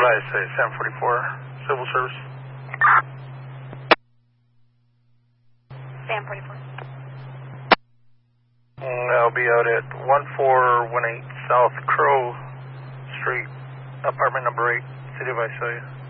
Vice, 744, Civil Service. Sam 44. I'll be out at 1418 South Crow Street, apartment number 8, City of Visalia.